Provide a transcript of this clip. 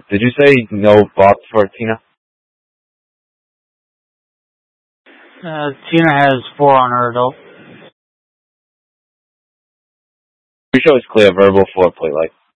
Did you say no thoughts for Tina? Tina has 4 on her adult. Pretty sure it's clear verbal foreplay, like